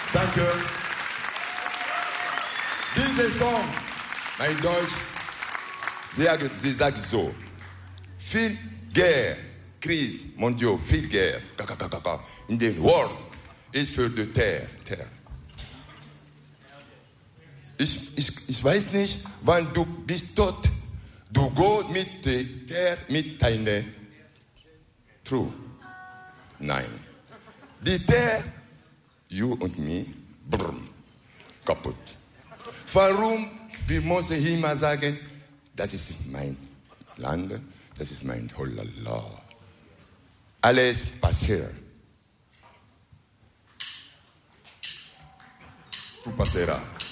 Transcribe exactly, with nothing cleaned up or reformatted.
Danke. Dieser Song, mein Deutsch, sie, sie sagt so, viel Guerre, Krise, mon Dieu, viel Guerre, in the world ist für die Terre. Terre. Ich, ich, ich weiß nicht, wann du bist tot, du gehst mit der Terre, mit deiner True. Nein. Die Terre, you und me, brr, kaputt. Warum? Wir müssen immer sagen, das ist mein Land, das ist mein Holala. Alles passiert. Tu passeras.